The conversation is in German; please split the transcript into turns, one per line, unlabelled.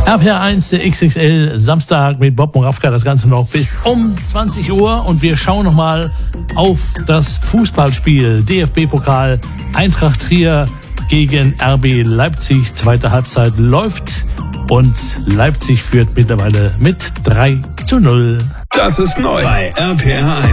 RPR1, der XXL Samstag mit Bob Moravka, das Ganze noch bis um 20 Uhr. Und wir schauen nochmal auf das Fußballspiel. DFB-Pokal, Eintracht Trier gegen RB Leipzig. Zweite Halbzeit läuft und Leipzig führt mittlerweile mit 3:0.
Das ist neu bei RPR1.